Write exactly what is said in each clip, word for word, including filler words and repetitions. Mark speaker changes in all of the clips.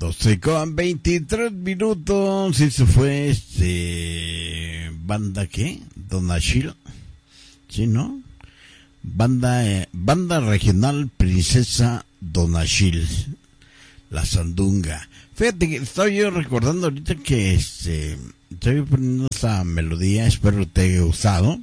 Speaker 1: doce con veintitrés minutos. Y se fue este. ¿Banda qué? Don Achille. ¿Sí, no? Banda, eh, banda regional Princesa Don Achille. La Sandunga. Fíjate que estoy yo recordando ahorita que este. Estoy poniendo esa melodía. Espero te haya gustado.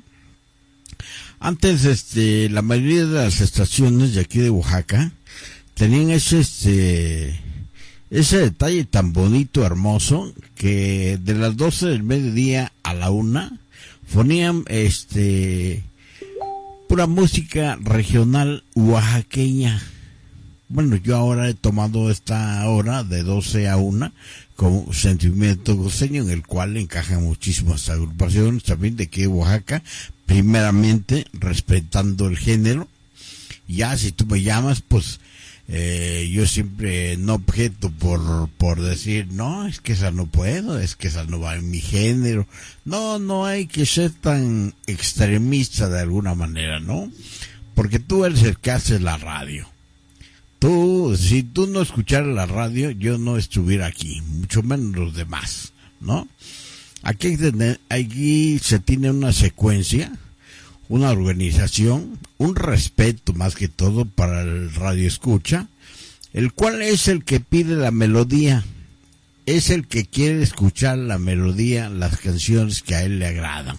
Speaker 1: Antes, este. La mayoría de las estaciones de aquí de Oaxaca tenían ese este. Ese detalle tan bonito, hermoso, que de las doce del mediodía a la una ponían este pura música regional oaxaqueña. Bueno, yo ahora he tomado esta hora de doce a una como sentimiento costeño, en el cual encajan muchísimas agrupaciones también de aquí de Oaxaca, primeramente respetando el género. Ya si tú me llamas, pues Eh, yo siempre no objeto por por decir, no, es que esa no puedo, es que esa no va en mi género. No, no hay que ser tan extremista de alguna manera, ¿no? Porque tú eres el que hace la radio. Tú, si tú no escucharas la radio, yo no estuviera aquí, mucho menos los demás, ¿no? Aquí, aquí se tiene una secuencia, una organización, un respeto más que todo para el radio escucha, el cual es el que pide la melodía, es el que quiere escuchar la melodía, las canciones que a él le agradan.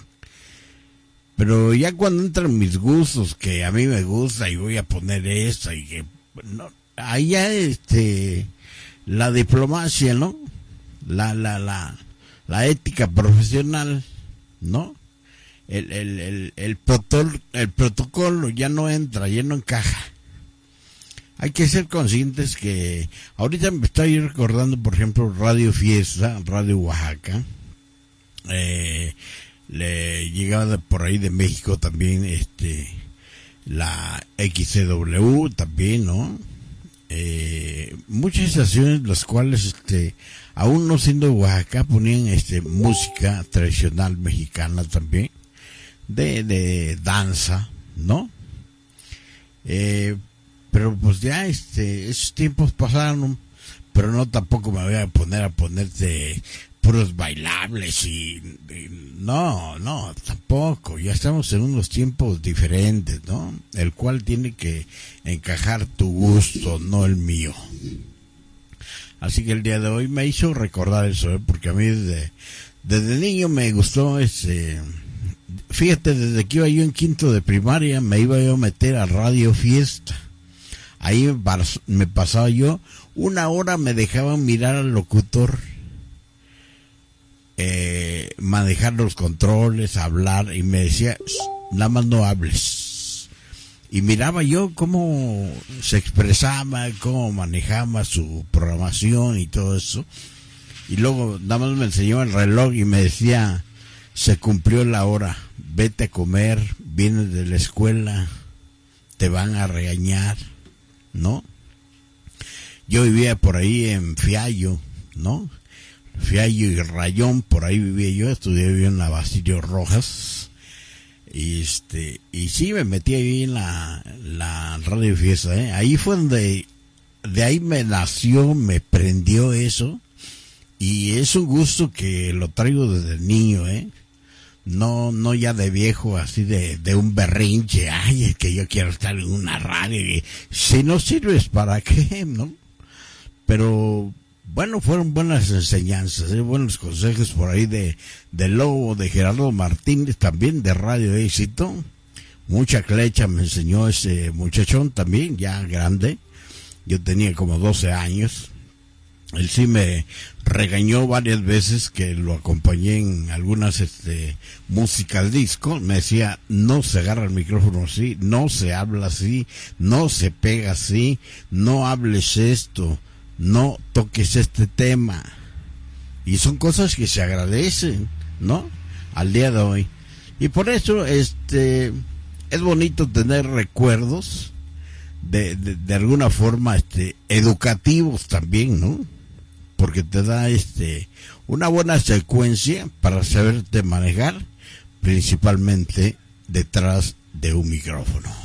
Speaker 1: Pero ya cuando entran mis gustos, que a mí me gusta y voy a poner esta y que no, ahí ya este la diplomacia, ¿no? La la la la ética profesional, ¿no? El, el, el, el, protocolo, el protocolo ya no entra, ya no encaja. Hay que ser conscientes que ahorita me estoy recordando, por ejemplo, Radio Fiesta, Radio Oaxaca, eh, le llegaba por ahí de México también este la X C W también, ¿no? Eh, muchas estaciones las cuales este aún no siendo Oaxaca ponían este música tradicional mexicana también. De, de danza, ¿no? Eh, pero pues ya este esos tiempos pasaron, pero no tampoco me voy a poner a ponerte puros bailables y, y no, no, tampoco. Ya estamos en unos tiempos diferentes, ¿no? El cual tiene que encajar tu gusto, no el mío. Así que el día de hoy me hizo recordar eso, ¿eh? Porque a mí desde, desde niño me gustó ese. Fíjate, desde que iba yo en quinto de primaria, me iba yo a meter a Radio Fiesta. Ahí me pasaba yo, una hora me dejaban mirar al locutor, eh, manejar los controles, hablar, y me decía, nada más no hables. Y miraba yo cómo se expresaba, cómo manejaba su programación y todo eso. Y luego nada más me enseñó el reloj y me decía, se cumplió la hora, vete a comer, vienes de la escuela, te van a regañar, ¿no? Yo vivía por ahí en Fiallo, ¿no? Fiallo y Rayón, por ahí vivía yo, estudié yo en la Basilio Rojas, y este, y sí me metí ahí en la, la Radio Fiesta, ¿eh? Ahí fue donde, de ahí me nació, me prendió eso, y es un gusto que lo traigo desde niño, ¿eh? No, no ya de viejo, así de, de un berrinche, ay, es que yo quiero estar en una radio, y si no sirves, ¿para qué? ¿No? Pero, bueno, fueron buenas enseñanzas, ¿eh? Buenos consejos por ahí de, de Lobo, de Gerardo Martínez, también de Radio Éxito. Mucha clecha me enseñó ese muchachón también, ya grande. Yo tenía como doce años. Él sí me regañó varias veces que lo acompañé en algunas este músicas disco. Me decía, no se agarra el micrófono así, no se habla así, no se pega así, no hables esto, no toques este tema. Y son cosas que se agradecen, ¿no? Al día de hoy. Y por eso este es bonito tener recuerdos de, de, de alguna forma este educativos también, ¿no? Porque te da este una buena secuencia para saberte manejar, principalmente detrás de un micrófono.